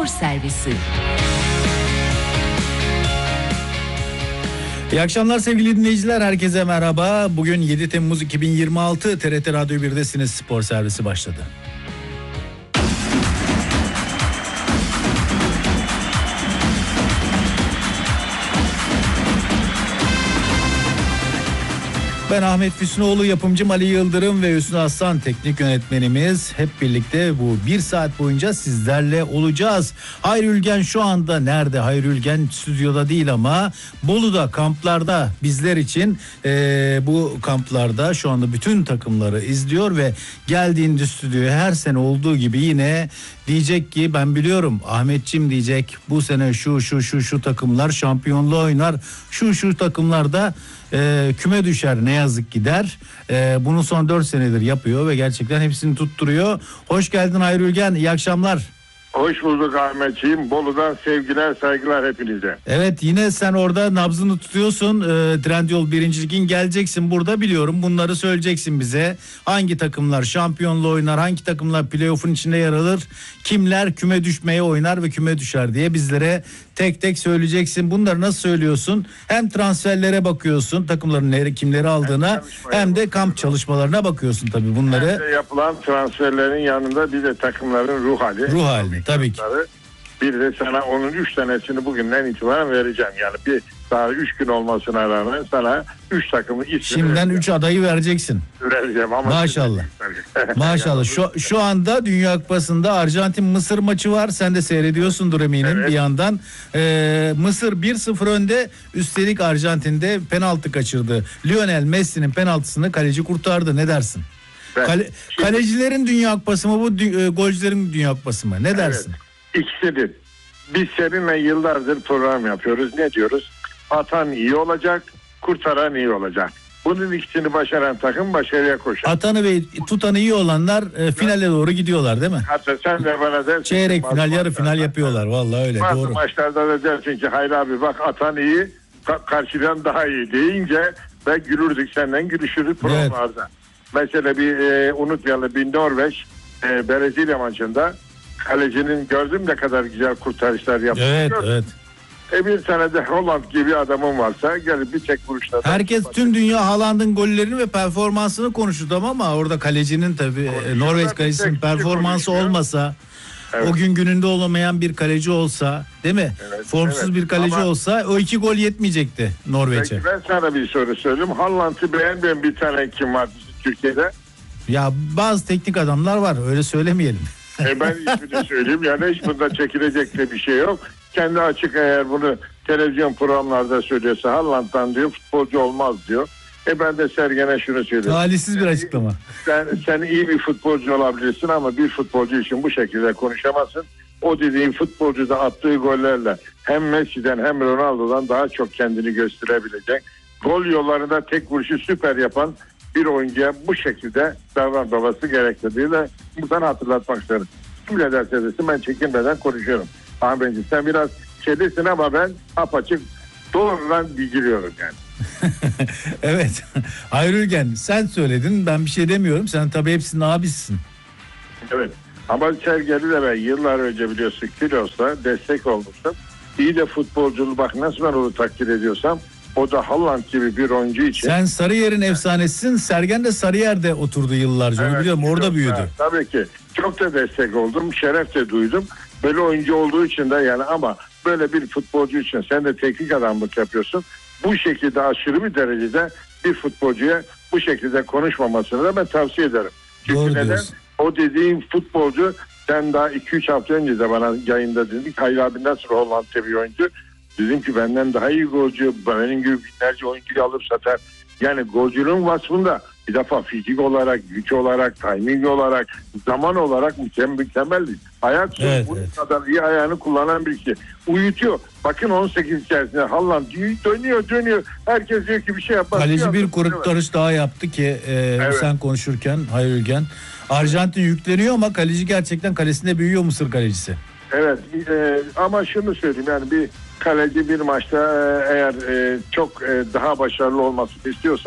Spor Servisi. İyi akşamlar sevgili dinleyiciler, herkese merhaba. Bugün 7 Temmuz 2026, TRT Radyo 1'desiniz. Spor Servisi başladı. Ben Ahmet Füsunoğlu, yapımcım Ali Yıldırım ve Hüsnü Aslan teknik yönetmenimiz. Hep birlikte bu bir saat boyunca sizlerle olacağız. Hayri Ülgen şu anda nerede? Hayri Ülgen stüdyoda değil ama Bolu'da, kamplarda bizler için bu kamplarda şu anda bütün takımları izliyor ve geldiğinde stüdyoya her sene olduğu gibi yine diyecek ki ben biliyorum, Ahmetciğim diyecek, bu sene şu takımlar şampiyonluğu oynar, şu takımlar da küme düşer ne yazık ki der. Bunu son 4 senedir yapıyor ve gerçekten hepsini tutturuyor. Hoş geldin Hayri Ülgen, iyi akşamlar. Hoş bulduk Ahmetciğim. Bolu'dan sevgiler, saygılar hepinize. Evet, yine sen orada nabzını tutuyorsun. Trendyol 1. Lig'in, geleceksin burada, biliyorum. Bunları söyleyeceksin bize. Hangi takımlar şampiyonluğu oynar, hangi takımlar playoff'un içinde yer alır, kimler küme düşmeye oynar ve küme düşer diye bizlere tek tek söyleyeceksin. Bunları nasıl söylüyorsun? Hem transferlere bakıyorsun, takımların kimleri aldığına, hem de kamp çalışmalarına bakıyorsun tabii bunları. Hem de yapılan transferlerin yanında bir de takımların ruh hali. Ruh halini tabii ki. Bir de sana onun 3 tanesini bugünden itibaren vereceğim. Yani bir daha 3 gün olmasına rağmen sana 3 takımın ismini şimdiden 3 adayı vereceksin. Vereceğim ama maşallah. Maşallah. Şu anda Dünya Kupası'nda Arjantin-Mısır maçı var. Sen de seyrediyorsundur eminim, evet. Bir yandan. Mısır 1-0 önde. Üstelik Arjantin'de penaltı kaçırdı. Lionel Messi'nin penaltısını kaleci kurtardı. Ne dersin? Kalecilerin Dünya Kupası mı bu, golcülerin Dünya Kupası mı? Ne dersin? Evet. İkisi. Biz seninle yıllardır program yapıyoruz. Ne diyoruz? Atan iyi olacak, kurtaran iyi olacak. Bunun ikisini başaran takım başarıya koşar. Atanı ve tutanı iyi olanlar finale doğru gidiyorlar değil mi? Hatta sen de bana dersin. Çeyrek final, yarı final yapıyorlar. Vallahi öyle, bazı doğru. maçlarda da dersin ki hayır abi bak atan iyi, karşıdan daha iyi deyince ve gülürdük, senden gülüşürüz programlarda. Evet. Mesela bir unutmayalım, bir Norveç Brezilya maçında kalecinin gördüm ne kadar güzel kurtarışlar yaptı. Evet, evet. Bir tane de Holland gibi adamın varsa gelip bir tek vuruşta. Herkes tüm dünya Haaland'ın gollerini ve performansını konuştu ama orada kalecinin tabii Norveç kalecinin performansı olmasa, evet. O gün gününde olamayan bir kaleci olsa, değil mi? Evet, formsuz evet. Bir kaleci olsa o 2 gol yetmeyecekti Norveç'e. Ben sana bir soru söyleyeyim. Haaland'ı beğenmeyen bir tane kim var Türkiye'de? Ya bazı teknik adamlar var, öyle söylemeyelim. Ben ismini söyleyeyim, yani hiç bunda çekilecek de bir şey yok. Kendi açık, eğer bunu televizyon programlarda söylüyorsa Haaland'dan diyor futbolcu olmaz diyor. Ben de Sergen'e şunu söylüyorum. Talihsiz bir açıklama. Sen iyi bir futbolcu olabilirsin ama bir futbolcu için bu şekilde konuşamazsın. O dediğin futbolcu da attığı gollerle hem Messi'den hem Ronaldo'dan daha çok kendini gösterebilecek. Gol yollarında tek vuruşu süper yapan bir oyuncuya bu şekilde davranması gerektiğini de buradan hatırlatmak isterim. Kim ne derse desin, ben çekinmeden konuşuyorum. Ahmetciğim sen biraz şeydesin ama ben apaçık doğrudan bilgiliyorum yani. Evet. Hayri Ülgen, sen söyledin, ben bir şey demiyorum. Sen tabii hepsinin abisisin. Evet. Ama Sergen'i de ben yıllar önce biliyorsun Kilos'ta destek olmuştum. İyi de futbolculuğu, bak nasıl ben onu takdir ediyorsam, o da Haaland gibi bir oyuncu için. Sen Sarıyer'in efsanesisin. Sergen de Sarıyer'de oturdu yıllarca. Evet, biliyorum, orada büyüdü. Ha, tabii ki. Çok da destek oldum. Şeref de duydum. Böyle oyuncu olduğu için de yani, ama böyle bir futbolcu için sen de teknik adamlık yapıyorsun. Bu şekilde aşırı bir derecede bir futbolcuya bu şekilde konuşmamasını da ben tavsiye ederim. Çünkü doğru neden? Diyorsun. O dediğin futbolcu, sen daha 2-3 hafta önce de bana yayında dedik. Hayır abinden sonra Hollanda'da bir oyuncu. Dedim ki benden daha iyi golcü, benim gibi binlerce oyuncuyu alıp satar. Yani golcülüğün vasfında bir defa fizik olarak, güç olarak, timing olarak, zaman olarak mükemmeldi. Hayat sonu evet, bunun kadar iyi ayağını kullanan bir kişi. Uyutuyor. Bakın 18 içerisinde Haaland dönüyor. Herkes diyor ki bir şey yapmaz. Kaleci bir kurtarış daha yaptı ki evet. Sen konuşurken Hayri Ülgen. Arjantin yükleniyor ama kaleci gerçekten kalesinde büyüyor, Mısır kalecisi. Evet ama şunu söyleyeyim, yani bir kaleci bir maçta eğer çok daha başarılı olmasını istiyorsa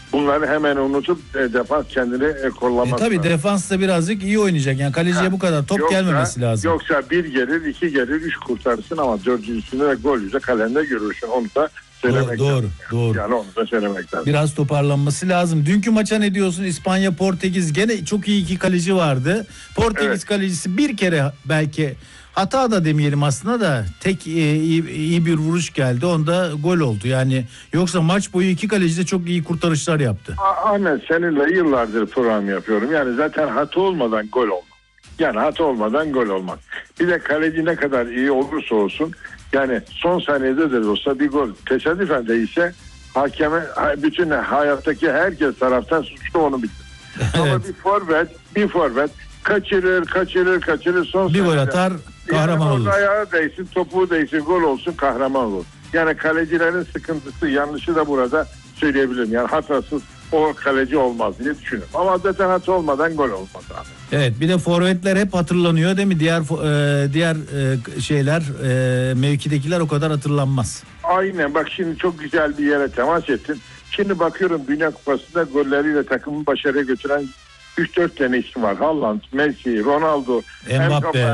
bunları hemen unutup defans kendini kollaması Tabii lazım. defans da birazcık iyi oynayacak. Yani kaleciye bu kadar top gelmemesi lazım. Yoksa bir gelir, iki gelir, üç kurtarsın ama dördüncüsünde de gol yüze kalende görürsün. Onu da söylemek lazım. Doğru. Yani onu da söylemek lazım. Biraz toparlanması lazım. Dünkü maça ne diyorsun? İspanya, Portekiz, gene çok iyi iki kaleci vardı. Portekiz kalecisi bir kere belki hata da demeyelim aslında da tek iyi bir vuruş geldi. Onda gol oldu. Yani yoksa maç boyu iki kaleci de çok iyi kurtarışlar yaptı. Ahmet, seninle yıllardır program yapıyorum. Yani zaten hata olmadan gol olmaz. Yani hata olmadan gol olmaz. Bir de kaleci ne kadar iyi olursa olsun, yani son saniyede de olsa bir gol tesadüfen değilse hakeme, bütün hayattaki herkes taraftan suçlu, onu bilir. Ama bir forvet kaçırır son bir gol saniyede atar, kahraman yani olur. Ayağı değsin, topuğu değsin, gol olsun, kahraman olur. Yani kalecilerin sıkıntısı, yanlışı da burada söyleyebilirim. Yani hatasız o kaleci olmaz diye düşünüyorum. Ama zaten hata olmadan gol olmaz abi. Evet, bir de forvetler hep hatırlanıyor değil mi? Diğer şeyler, mevkidekiler o kadar hatırlanmaz. Aynen, bak şimdi çok güzel bir yere temas ettin. Şimdi bakıyorum Dünya Kupası'nda golleriyle takımı başarıya götüren 3-4 tane isim var. Haaland, Messi, Ronaldo, Mbappe,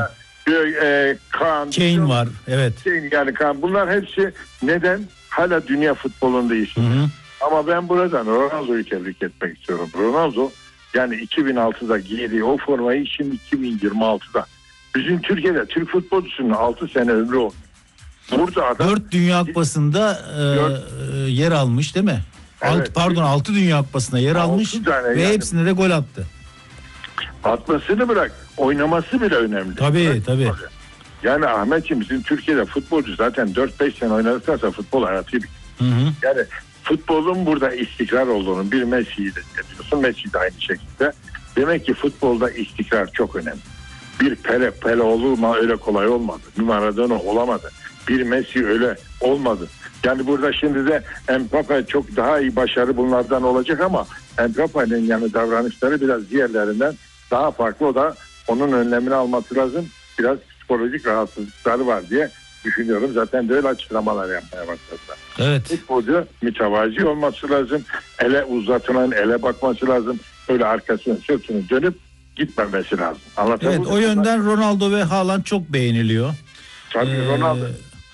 Kane var. Evet. Yani Kaan. Bunlar hepsi neden? Hala dünya futbolunda isim. Ama ben buradan Ronaldo'yu tebrik etmek istiyorum. Ronaldo yani 2006'da giydiği o formayı şimdi 2026'da. Bizim Türkiye'de Türk futbolcusunun 6 sene ömrü oldu. Burada adam 4 Dünya Kupası'nda yer almış değil mi? Evet. 6 Dünya Kupası'nda yer almış ve hepsinde de gol attı. Atmasını bırak, oynaması bile önemli. Tabii. Yani Ahmetciğim, bizim Türkiye'de futbolcu zaten 4-5 sene oynadıktan sonra futbol hayatı bitti. Yani futbolun burada istikrar olduğunu, bir Messi'yi de diyorsun, Messi de aynı şekilde. Demek ki futbolda istikrar çok önemli. Bir Pele olur mu, öyle kolay olmadı. Bir Maradona olamadı. Bir Messi öyle olmadı. Yani burada şimdi de Mbappe çok daha iyi başarı bunlardan olacak ama Mbappe'nin yani davranışları biraz diğerlerinden daha farklı. O da onun önlemini alması lazım. Biraz psikolojik rahatsızlıkları var diye düşünüyorum. Zaten böyle açıklamalar yapmaya başladılar. Evet. Futbolcu mütevazi olması lazım. Ele uzatılan ele bakması lazım. Öyle arkasını sırtını dönüp gitmemesi lazım. Evet, o yönden Ronaldo ve Haaland çok beğeniliyor. Tabii Ronaldo.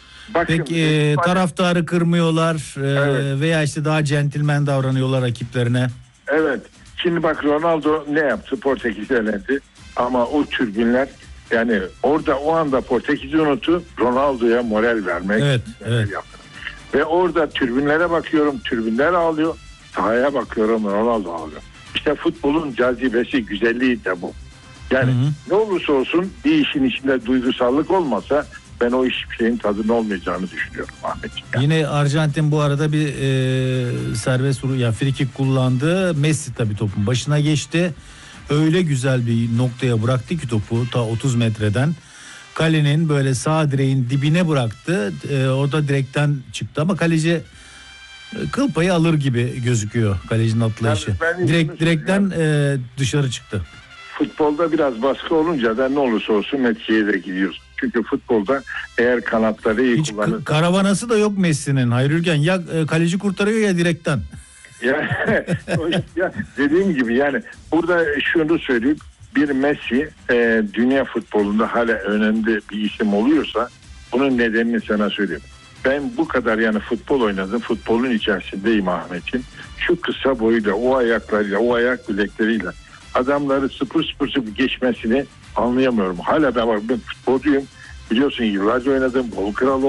Peki taraftarı kırmıyorlar Evet. veya işte daha centilmen davranıyorlar rakiplerine. Evet. Şimdi bak, Ronaldo ne yaptı? Portekiz'i elendi. Ama o tribünler, yani orada o anda Portekiz'i unuttu, Ronaldo'ya moral vermek. Evet. Yaptı. Ve orada tribünlere bakıyorum, tribünler ağlıyor. Sahaya bakıyorum, Ronaldo ağlıyor. İşte futbolun cazibesi, güzelliği de bu. Yani ne olursa olsun bir işin içinde duygusallık olmasa ben o şeyin tadının olmayacağını düşünüyorum Ahmetciğim. Yine Arjantin bu arada bir serbest free kick kullandı. Messi tabii topun başına geçti. Öyle güzel bir noktaya bıraktı ki topu ta 30 metreden. Kalenin böyle sağ direğin dibine bıraktı. Orada direkten çıktı ama kaleci kıl payı alır gibi gözüküyor kalecinin atlayışı. Direkten dışarı çıktı. Futbolda biraz baskı olunca da ne olursa olsun Messi'ye de gidiyorsun. Çünkü futbolda eğer kanatları iyi Hiç kullanırsa... karavanası da yok Messi'nin. Hayır Ülgen, ya kaleci kurtarıyor ya direkten. Ya dediğim gibi, yani burada şunu söyleyeyim, bir Messi dünya futbolunda hala önemli bir isim oluyorsa bunun nedenini sana söyleyeyim. Ben bu kadar yani futbol oynadım, futbolun içerisindeyim Ahmet'im. Şu kısa boyuyla, o ayaklarıyla, o ayak bilekleriyle adamları sıfır geçmesini anlayamıyorum. Hala ben futbolcuyum, biliyorsun, yıllarca oynadım, gol kralı